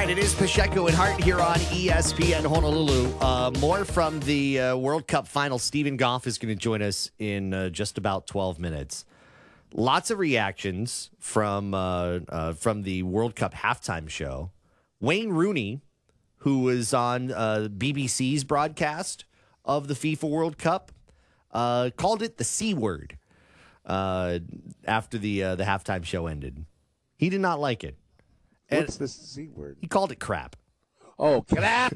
right, it is Pacheco and Hart here on ESPN Honolulu. More from the World Cup final. Stephen Goff is going to join us in just about 12 minutes. Lots of reactions from the World Cup halftime show. Wayne Rooney, who was on BBC's broadcast of the FIFA World Cup, called it the C word after the halftime show ended. He did not like it. What's the C word? He called it crap. Oh, crap.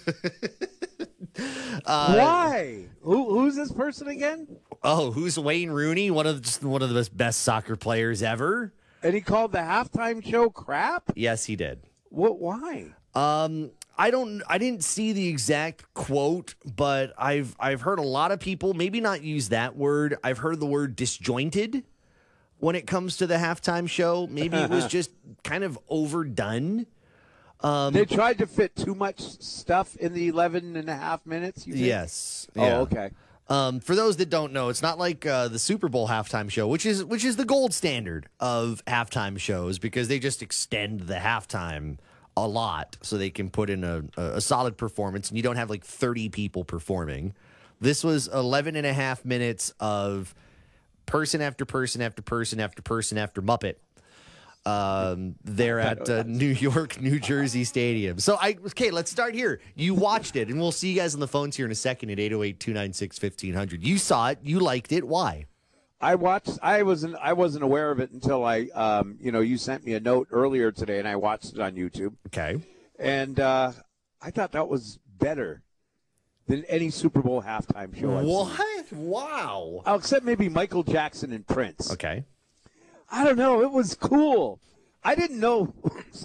Why? Who's this person again? Oh, who's Wayne Rooney? One of the best soccer players ever. And he called the halftime show crap? Yes, he did. What? Why? I didn't see the exact quote, but I've heard a lot of people maybe not use that word. I've heard the word disjointed when it comes to the halftime show. Maybe it was just kind of overdone. They tried to fit too much stuff in the 11 and a half minutes, you think? Yes. Oh, Yeah. okay. For those that don't know, it's not like the Super Bowl halftime show, which is the gold standard of halftime shows because they just extend the halftime a lot so they can put in a solid performance and you don't have like 30 people performing. This was 11 and a half minutes of person after person after person after person after Muppet. There at New York, New Jersey Stadium. So let's start here. You watched it, and we'll see you guys on the phones here in a second at 808-296-1500. You saw it. You liked it. Why? I wasn't aware of it until you sent me a note earlier today, and I watched it on YouTube. Okay. And I thought that was better than any Super Bowl halftime show I've seen. What? Wow. Except maybe Michael Jackson and Prince. Okay. I don't know. It was cool. I didn't know.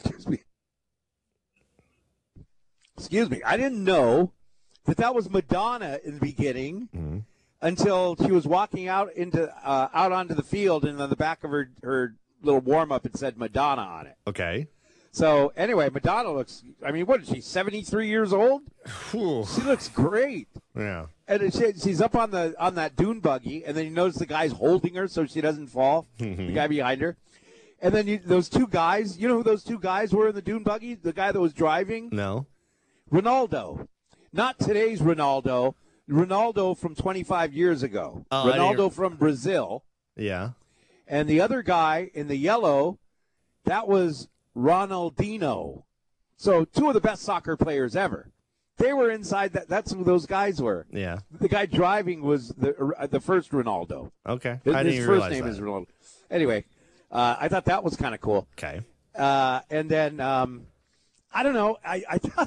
Excuse me. I didn't know that was Madonna in the beginning until she was walking out onto the field, and on the back of her little warm up, it said Madonna on it. Okay. So anyway, Madonna looks. I mean, what is she? 73 years old. Whew. She looks great. Yeah. And she's up on that dune buggy, and then you notice the guy's holding her so she doesn't fall. The guy behind her, and then those two guys. You know who those two guys were in the dune buggy? The guy that was driving. No. Ronaldo, not today's Ronaldo. Ronaldo from 25 years ago. Ronaldo from Brazil. Yeah. And the other guy in the yellow, that was Ronaldinho. So two of the best soccer players ever. They were inside that. That's who those guys were. Yeah. The guy driving was the first Ronaldo. Okay. His first name is Ronaldo. Anyway, I thought that was kind of cool. Okay. And then I don't know. I thought